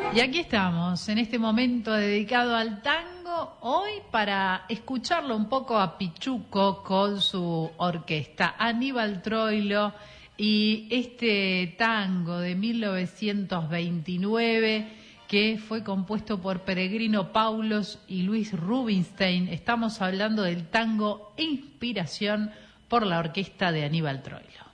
Y aquí estamos, en este momento dedicado al tango, hoy para escucharlo un poco a Pichuco con su orquesta, Aníbal Troilo, y este tango de 1929 que fue compuesto por Peregrino Paulos y Luis Rubinstein. Estamos hablando del tango Inspiración por la orquesta de Aníbal Troilo.